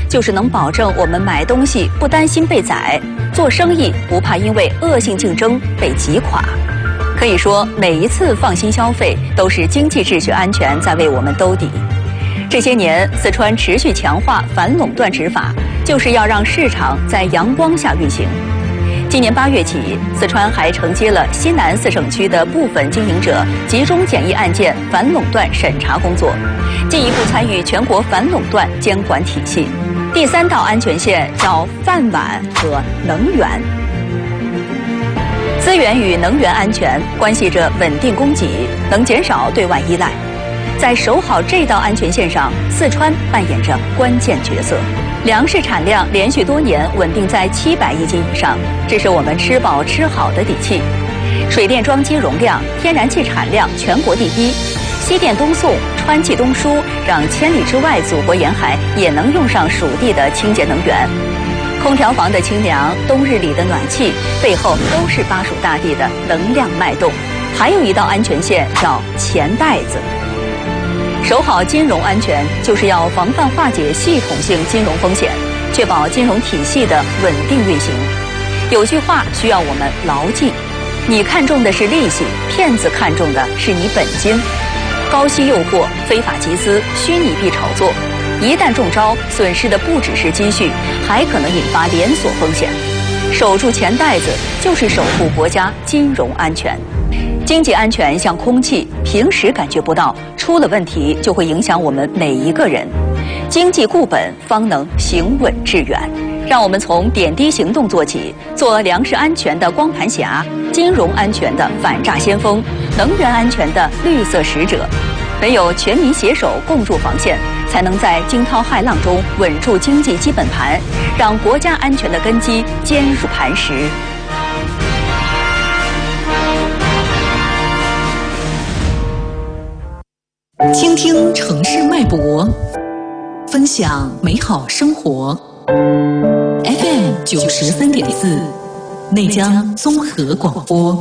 就是能保证我们买东西不担心被宰，做生意不怕因为恶性竞争被击垮。可以说，每一次放心消费都是经济秩序安全在为我们兜底。这些年，四川持续强化反垄断执法，就是要让市场在阳光下运行。今年8月起，四川还承接了西南4省区的部分经营者集中检疫案件反垄断审查工作，进一步参与全国反垄断监管体系。第3道安全线叫饭碗和能源。资源与能源安全关系着稳定供给，能减少对外依赖。在守好这道安全线上，四川扮演着关键角色。粮食产量连续多年稳定在700亿斤以上，这是我们吃饱吃好的底气。水电装机容量、天然气产量全国第一，西电东送、川气东输，让千里之外祖国沿海也能用上属地的清洁能源。空调房的清凉，冬日里的暖气，背后都是巴蜀大地的能量脉动。还有一道安全线叫钱袋子。守好金融安全，就是要防范化解系统性金融风险，确保金融体系的稳定运行。有句话需要我们牢记：你看重的是利息，骗子看重的是你本金。高息诱惑、非法集资、虚拟币炒作，一旦中招，损失的不只是积蓄，还可能引发连锁风险。守住钱袋子，就是守护国家金融安全。经济安全像空气，平时感觉不到，出了问题就会影响我们每一个人。经济固本，方能行稳致远。让我们从点滴行动做起，做粮食安全的光盘侠，金融安全的反诈先锋，能源安全的绿色使者。唯有全民携手共筑防线，才能在惊涛骇浪中稳住经济基本盘，让国家安全的根基坚如磐石。 倾听城市脉搏，分享美好生活。FM 93.4，内江综合广播。